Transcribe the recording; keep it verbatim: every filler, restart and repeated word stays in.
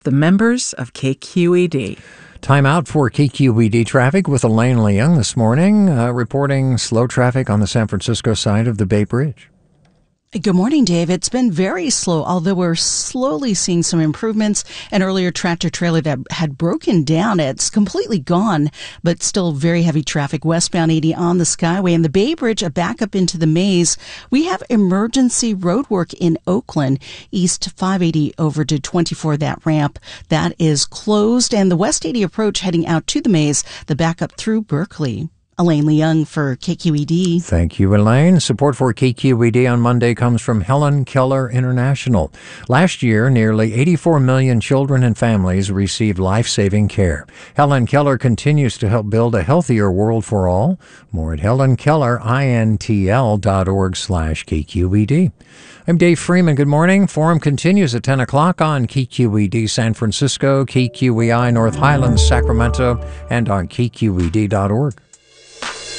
the members of K Q E D. Time out for K Q E D traffic with Elaine Leung this morning, uh, reporting slow traffic on the San Francisco side of the Bay Bridge. Good morning, Dave. It's been very slow, although we're slowly seeing some improvements. An earlier tractor trailer that had broken down, it's completely gone, but still very heavy traffic westbound eighty on the Skyway. And the Bay Bridge, a backup into the maze. We have emergency road work in Oakland, east five eighty over to twenty-four, that ramp. That is closed. And the west eighty approach heading out to the maze, the backup through Berkeley. Elaine Leung for K Q E D. Thank you, Elaine. Support for K Q E D on Monday comes from Helen Keller International. Last year, nearly eighty-four million children and families received life-saving care. Helen Keller continues to help build a healthier world for all. More at helenkellerintl.org slash KQED. I'm Dave Freeman. Good morning. Forum continues at ten o'clock on K Q E D San Francisco, K Q E I North Highlands, Sacramento, and on K Q E D dot org.